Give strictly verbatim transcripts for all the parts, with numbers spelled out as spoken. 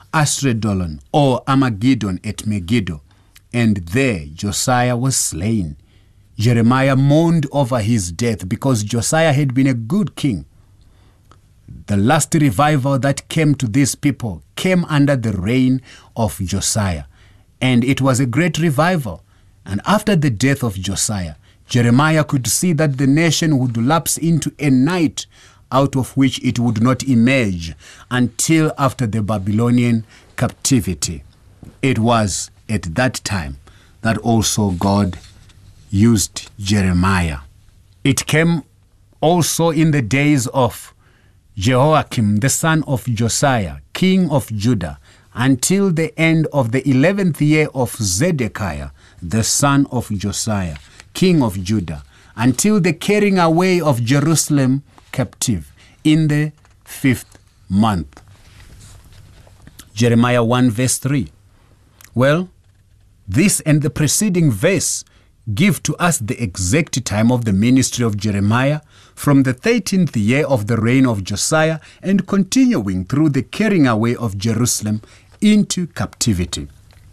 Asredollon, or Armageddon at Megiddo, and there Josiah was slain. Jeremiah mourned over his death because Josiah had been a good king. The last revival that came to these people came under the reign of Josiah, and it was a great revival. And after the death of Josiah, Jeremiah could see that the nation would lapse into a night out of which it would not emerge until after the Babylonian captivity. It was at that time that also God used Jeremiah. It came also in the days of Jehoiakim, the son of Josiah, king of Judah, until the end of the eleventh year of Zedekiah, the son of Josiah, king of Judah, until the carrying away of Jerusalem captive in the fifth month. Jeremiah one verse three. Well, this and the preceding verse give to us the exact time of the ministry of Jeremiah from the thirteenth year of the reign of Josiah and continuing through the carrying away of Jerusalem into captivity.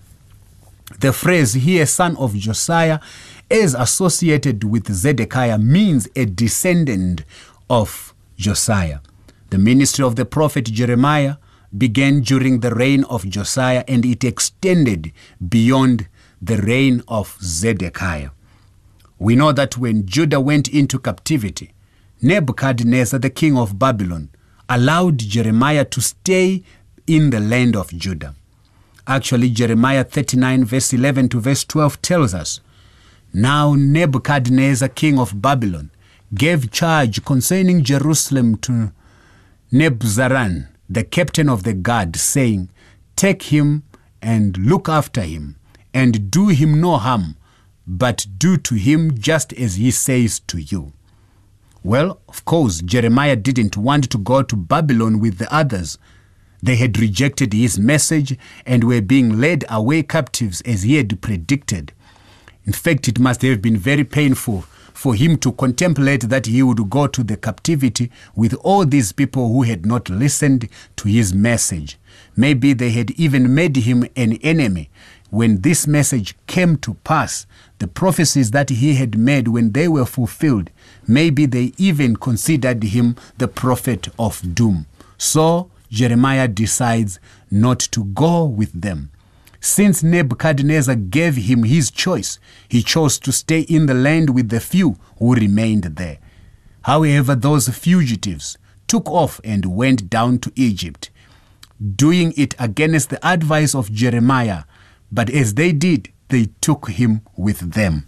The phrase here, son of Josiah, as associated with Zedekiah, means a descendant of Josiah. The ministry of the prophet Jeremiah began during the reign of Josiah, and it extended beyond the reign of Zedekiah. We know that when Judah went into captivity, Nebuchadnezzar, the king of Babylon, allowed Jeremiah to stay in the land of Judah. Actually, Jeremiah thirty-nine verse eleven to verse twelve tells us, "Now Nebuchadnezzar, king of Babylon, gave charge concerning Jerusalem to Nebuzaradan, the captain of the guard, saying, Take him and look after him, and do him no harm, but do to him just as he says to you." Well, of course, Jeremiah didn't want to go to Babylon with the others. They had rejected his message and were being led away captives as he had predicted. In fact, it must have been very painful for him to contemplate that he would go to the captivity with all these people who had not listened to his message. Maybe they had even made him an enemy. When this message came to pass, the prophecies that he had made, when they were fulfilled, maybe they even considered him the prophet of doom. So Jeremiah decides not to go with them. Since Nebuchadnezzar gave him his choice, he chose to stay in the land with the few who remained there. However, those fugitives took off and went down to Egypt, doing it against the advice of Jeremiah. But as they did, they took him with them.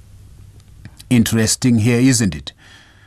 Interesting here, isn't it?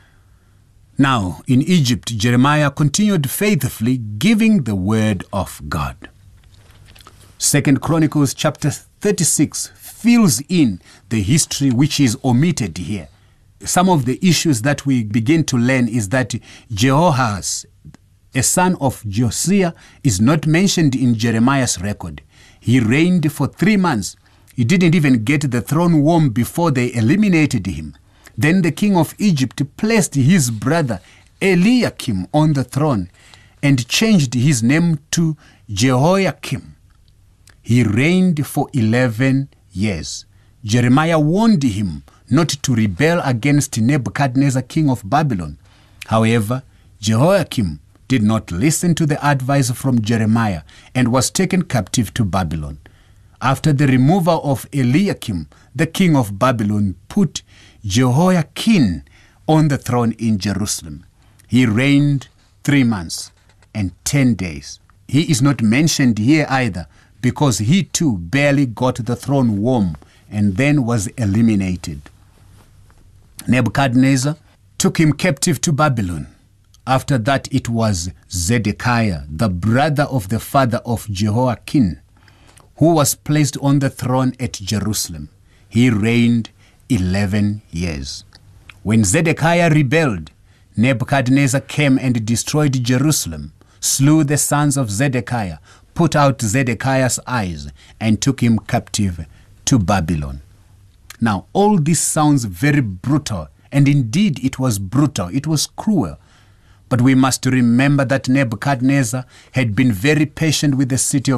Now, in Egypt, Jeremiah continued faithfully giving the word of God. Second Chronicles chapter thirty-six fills in the history which is omitted here. Some of the issues that we begin to learn is that Jehoahaz, a son of Josiah, is not mentioned in Jeremiah's record. He reigned for three months. He didn't even get the throne warm before they eliminated him. Then the king of Egypt placed his brother Eliakim on the throne and changed his name to Jehoiakim. He reigned for eleven years. Jeremiah warned him not to rebel against Nebuchadnezzar, king of Babylon. However, Jehoiakim did not listen to the advice from Jeremiah and was taken captive to Babylon. After the removal of Eliakim, the king of Babylon put Jehoiakim on the throne in Jerusalem. He reigned three months and ten days. He is not mentioned here either, because he too barely got the throne warm and then was eliminated. Nebuchadnezzar took him captive to Babylon. After that, it was Zedekiah, the brother of the father of Jehoiakim, who was placed on the throne at Jerusalem. He reigned eleven years. When Zedekiah rebelled, Nebuchadnezzar came and destroyed Jerusalem, slew the sons of Zedekiah, put out Zedekiah's eyes, and took him captive to Babylon. Now, all this sounds very brutal, and indeed it was brutal, it was cruel. But we must remember that Nebuchadnezzar had been very patient with the city of